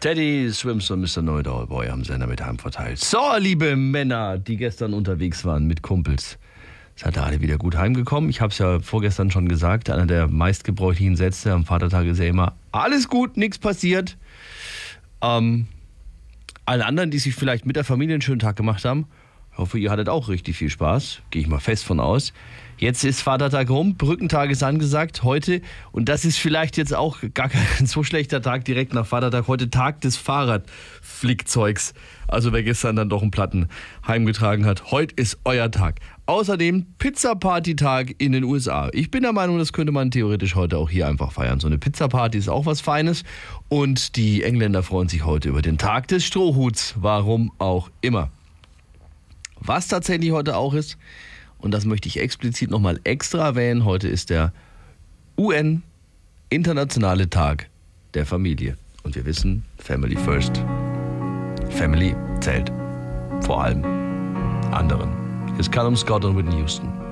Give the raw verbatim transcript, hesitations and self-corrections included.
Teddy Swims und Mister Know-it-all-Boy am Sender mit Heim verteilt. So, liebe Männer, die gestern unterwegs waren mit Kumpels. Seid ihr alle wieder gut heimgekommen? Ich habe es ja vorgestern schon gesagt, einer der meistgebräuchlichen Sätze am Vatertag ist ja immer, alles gut, nichts passiert. Ähm, alle anderen, die sich vielleicht mit der Familie einen schönen Tag gemacht haben, ich hoffe, ihr hattet auch richtig viel Spaß, gehe ich mal fest von aus. Jetzt ist Vatertag rum, Brückentag ist angesagt heute und das ist vielleicht jetzt auch gar kein so schlechter Tag direkt nach Vatertag. Heute Tag des Fahrradflickzeugs. Also wer gestern dann doch einen Platten heimgetragen hat, heute ist euer Tag. Außerdem Pizza-Party-Tag in den U S A. Ich bin der Meinung, das könnte man theoretisch heute auch hier einfach feiern. So eine Pizza-Party ist auch was Feines und die Engländer freuen sich heute über den Tag des Strohhuts. Warum auch immer. Was tatsächlich heute auch ist, und das möchte ich explizit nochmal extra erwähnen, heute ist der U N-Internationale Tag der Familie. Und wir wissen, Family first. Family zählt vor allem anderen. Hier ist Callum Scott und Whitney Houston.